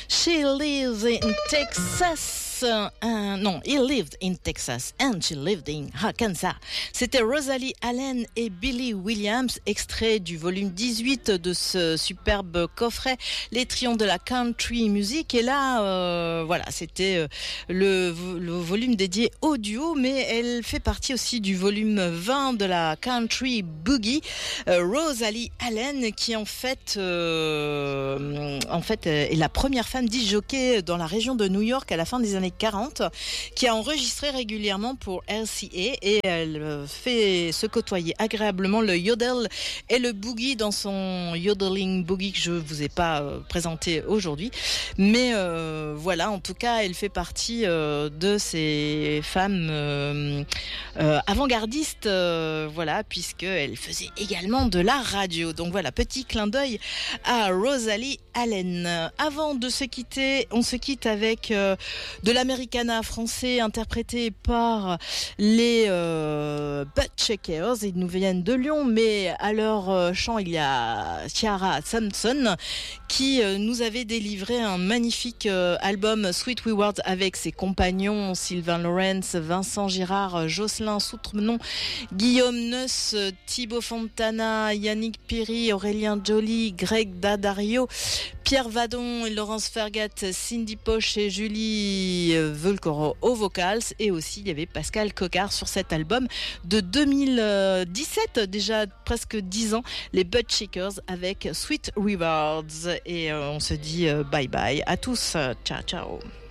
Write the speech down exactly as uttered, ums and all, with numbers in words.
She lives in Texas. Uh, non, he lived in Texas and she lived in Arkansas. C'était Rosalie Allen et Billy Williams, extrait du volume dix-huit de ce superbe coffret Les Triomphes de la Country Music. Et là, euh, voilà, c'était euh, le, le volume dédié au duo, mais elle fait partie aussi du volume vingt de la Country Boogie. Euh, Rosalie Allen, qui en fait, euh, en fait est la première femme disc jockey dans la région de New York à la fin des années quarante, qui a enregistré régulièrement pour L C A, et elle fait se côtoyer agréablement le yodel et le boogie dans son yodeling boogie que je vous ai pas euh, présenté aujourd'hui. Mais euh, voilà, en tout cas, elle fait partie euh, de ces femmes euh, euh, avant-gardistes, euh, voilà, puisqu'elle faisait également de la radio. Donc voilà, petit clin d'œil à Rosalie Allen. Avant de se quitter, on se quitte avec euh, de l'Americana français interprété par les euh, Butt Shakers. Ils nous viennent de Lyon, mais à leur euh, chant, il y a Ciara Thompson qui euh, nous avait délivré un magnifique euh, album Sweet Rewards avec ses compagnons Sylvain Lawrence, Vincent Girard, Jocelyn Soutrenon, Guillaume Neuss, Thibaut Fontana, Yannick Piry, Aurélien Joly, Greg Daddario, Pierre Vadon, Laurence Fergat, Cindy Poche et Julie Volcoro aux vocals, et aussi il y avait Pascal Cocard sur cet album de deux mille dix-sept, déjà presque dix ans, les Butt Shakers avec Sweet Rewards. Et euh, on se dit euh, bye bye à tous, ciao ciao.